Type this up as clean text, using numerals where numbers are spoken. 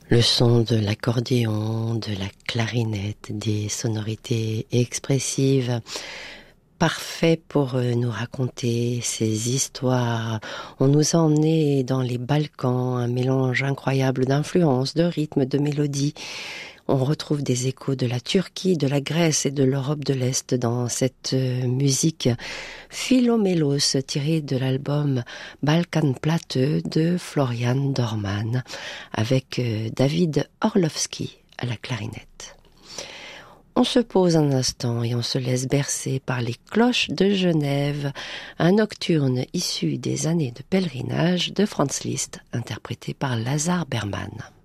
Le son de l'accordéon, de la clarinette, des sonorités expressives, parfait pour nous raconter ces histoires. On nous a emmenés dans les Balkans, un mélange incroyable d'influences, de rythmes, de mélodies. On retrouve des échos de la Turquie, de la Grèce et de l'Europe de l'Est dans cette musique Philomélos tirée de l'album Balkan Platte de Florian Dorman avec David Orlovsky à la clarinette. On se pose un instant et on se laisse bercer par les cloches de Genève, un nocturne issu des années de pèlerinage de Franz Liszt interprété par Lazar Berman.